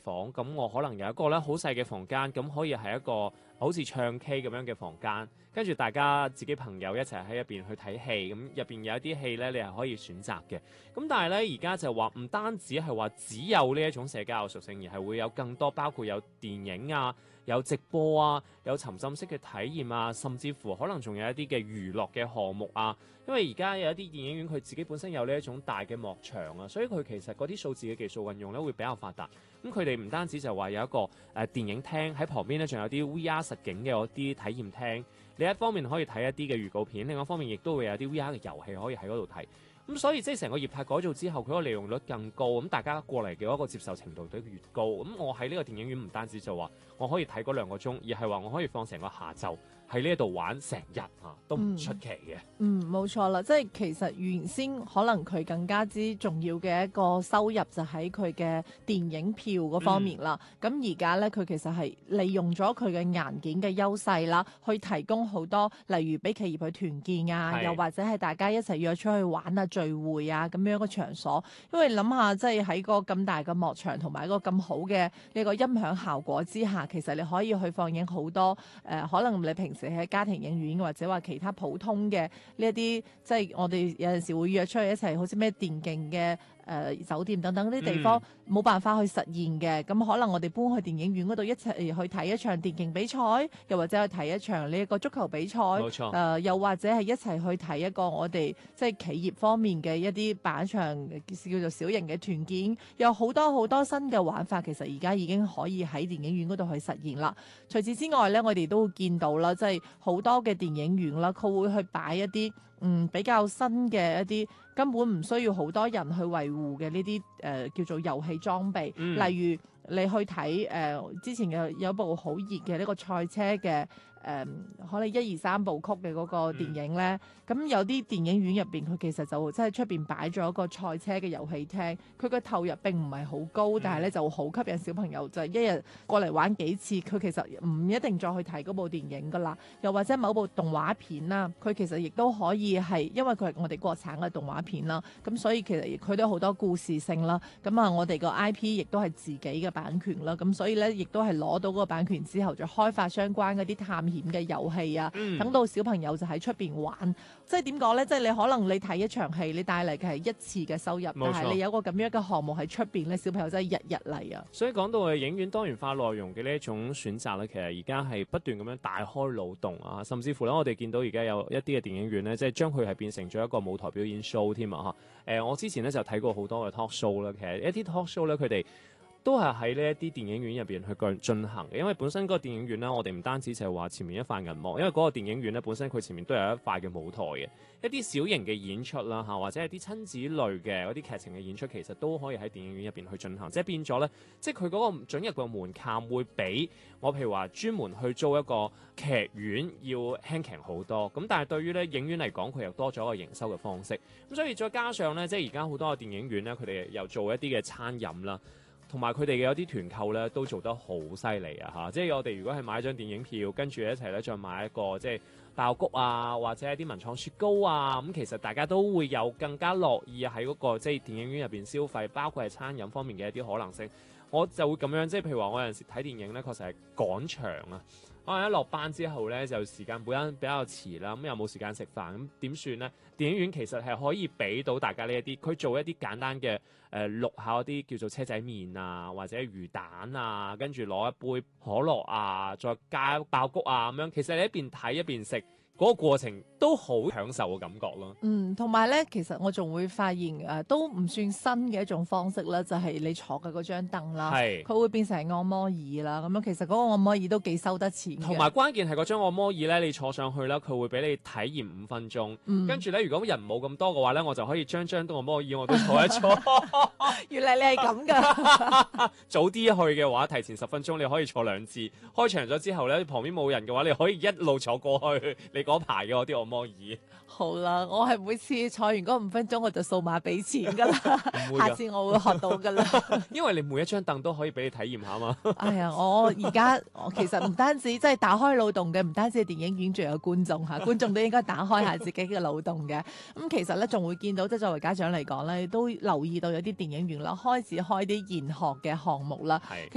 房，咁我可能有一個咧好細嘅房間，咁可以係一個好似唱 K 咁樣嘅房間，跟住大家自己朋友一齊喺入邊去睇戲，咁入邊有一啲戲咧，你係可以選擇嘅。咁但係咧而家就話唔單止係話只有呢一種社交嘅屬性，而係會有更多，包括有電影啊、有直播啊、有沉浸式嘅體驗啊，甚至乎可能仲有一啲嘅娛樂嘅項目啊。因為而家有一啲電影院佢自己本身有呢一種大嘅幕牆啊，所以佢其實嗰啲數字嘅技術運用咧會比較發達。咁佢哋唔單止就話有一個電影廳喺旁邊咧，仲有啲 VR 實景嘅嗰啲體驗廳。另一方面可以睇一啲嘅預告片，另一方面亦都會有啲 VR 嘅遊戲可以喺嗰度睇。咁所以即係成個業態改造之後，佢個利用率更高，咁大家過嚟嘅一個接受程度都越高。咁我喺呢個電影院唔單止就話我可以睇嗰2個鐘，而係話我可以放成個下晝喺呢度玩成日都唔出奇嘅。 冇錯啦，即係其實原先可能佢更加之重要嘅一個收入就喺佢嘅電影票嗰方面啦。咁而家咧佢其實係利用咗佢嘅硬件嘅優勢啦，去提供好多例如俾企業去團建啊，又或者係大家一齊約出去玩啊、聚會啊咁樣嘅場所。因為諗下即係喺個咁大嘅幕牆同埋一個咁好嘅呢個音響效果之下，其實你可以去放映好多可能你平時喺家庭影院或者話其他普通嘅呢一啲，即係我哋有陣時會約出去一齊，好似咩電競嘅酒店等等啲地方冇辦法去實現嘅，咁可能我哋搬去電影院嗰度一齊去睇一場電競比賽，又或者去睇一場呢一個足球比賽， 冇錯。 又或者係一齊去睇一個我哋即係企業方面嘅一啲辦一場叫做小型嘅團建，有好多好多新嘅玩法，其實而家已經可以喺電影院嗰度去實現啦。除此之外咧，我哋都會見到啦，即係好多嘅電影院啦，佢會去擺一啲比較新嘅一啲根本唔需要好多人去維護嘅呢啲叫做遊戲裝備，例如你去睇之前有部好熱嘅呢個賽車嘅可能1、2、3部曲嘅嗰個電影咧，咁有啲電影院入邊佢其實就即係出邊擺咗一個賽車嘅遊戲廳，佢個投入並唔係好高，但係咧就好吸引小朋友，就係一日過嚟玩幾次，佢其實唔一定再去睇嗰部電影噶啦。又或者某部動畫片啦，佢其實亦都可以係因為佢係我哋國產嘅動畫片啦，咁所以其實佢都有好多故事性啦。咁啊，我哋個 IP 亦都係自己嘅版權啦，咁所以咧亦都係攞到嗰個版權之後，再開發相關嗰啲探險嘅遊戲啊，等到小朋友就喺出邊玩。即係點講咧？即係你可能你睇一場戲，你帶嚟嘅係一次嘅收入，但係你有個咁樣嘅項目喺出邊咧，小朋友真係日日嚟啊！ 所以講到嘅影院多元化內容嘅呢一種選擇咧，其實而家係不斷咁樣大開腦洞啊，甚至乎咧，我哋見到而家有一啲嘅電影院咧，即係將佢係變成咗一個舞台表演 show 添啊！我之前咧就睇過好多嘅 talk show 啦，其實一啲 talk show 咧，佢哋都係喺呢一啲電影院入邊去進行嘅，因為本身嗰個電影院咧，我哋唔單止就係話前面一塊銀幕，因為嗰個電影院咧本身佢前面都有一塊嘅舞台嘅，一啲小型嘅演出啦嚇，或者係啲親子類嘅嗰啲劇情嘅演出，其實都可以喺電影院入邊去進行，即係變咗咧，即係佢嗰個准入嘅門檻會比我譬如話專門去租一個劇院要輕鬆好多，咁但係對於咧影院嚟講，佢又多咗一個營收嘅方式，咁所以再加上咧，即係而家好多嘅電影院咧，佢哋又做一啲嘅餐飲啦。同埋佢哋嘅有啲團購咧都做得好犀利啊嚇！即係我哋如果係買一張電影票，跟住一齊咧再買一個即係爆谷啊，或者一啲文創雪糕啊，咁其實大家都會有更加樂意喺嗰個即係電影院入邊消費，包括係餐飲方面嘅一啲可能性。我就會咁樣，即係譬如話我有陣時睇電影咧，確實係趕場啊！可能一落班之後咧，就時間本身比較遲啦，咁又冇時間食飯，咁點算咧？電影院其實係可以俾到大家呢一啲，佢做一啲簡單嘅淥下嗰啲叫做車仔麵啊，或者魚蛋啊，跟住攞一杯可樂啊，再加爆谷啊咁樣。其實你一邊睇一邊食。嗰個過程都好享受嘅感覺咯。 同埋咧，其實我仲會發現都唔算新嘅一種方式啦，就係你坐嘅嗰張凳啦，佢會變成按摩椅啦。咁樣其實嗰個按摩椅都幾收得錢嘅。 同埋關鍵係嗰張按摩椅咧，你坐上去啦，佢會俾你體驗5分鐘。跟住咧，如果人冇咁多嘅話咧，我就可以張按摩椅我都坐一坐。 原來你係咁㗎。 早啲去嘅話，提前10分鐘你可以坐2次。開場咗之後咧，旁邊冇人嘅話，你可以一路坐過去。你嗰排嘅嗰啲按摩椅， 好啦，我係每次坐完嗰5分鐘我就掃碼俾錢噶啦，下次我會學到噶啦。 因為你每一張凳都可以俾你體驗下嘛。 哎呀，我而家其實唔單止即係打開腦洞嘅，唔單止係電影院，仲有觀眾嚇，觀眾都應該打開下自己嘅腦洞嘅。咁其實咧仲會見到，即係作為家長嚟講咧，都留意到有啲電影院啦，開始開啲研學嘅項目啦。